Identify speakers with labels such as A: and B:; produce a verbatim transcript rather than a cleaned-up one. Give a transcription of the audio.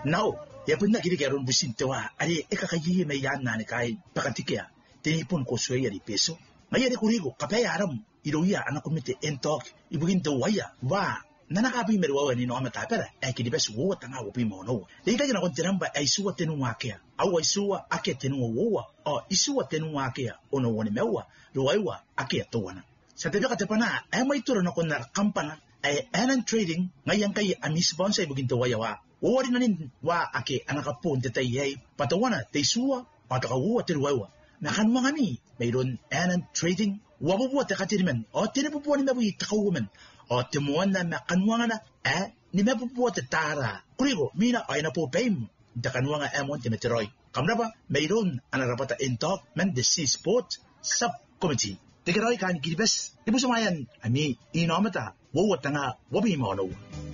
A: Now, ya punna kiri kaya ron busin tewa, ari eka kayi may yan na ni kay pakatikia, tinipon ko suya di peso. Ngaya di kurigo, kapaya aram, iruya anak kumite entok, ibugin tewaya, wa, nanakabi merwa ni no amatapera, ay kidibes wo tanga wo pimo no. Dika jana kon tiramba ay suwa tenu wakea, au ay suwa ake tenu wo, o isuwa tenu wakea, ono woni mewa, ruwaiwa ake towana. Sa tebeka tepana, ay may turo na kon na kampana, ay anan trading, ngayon kay ami sponsor ibugin tewaya wa. Wawari na nin wa ake anakapon te tayo patawana te suwa patakawa te ruwawa. Nakanwa kami mayroon anan trading wabubuwa te katiriman o tinapupuwa ni mabuhi takawuman o timuan na makanwa na eh ni mapupuwa te tara. Kurigo mina ay na po paim takanwa nga amon te meteroy. Kamraba mayroon anarapata intok man the sea sport subcommittee. Tegeroy kan gilibes ibu sumayan ami inomata wawat nga wabi mo no.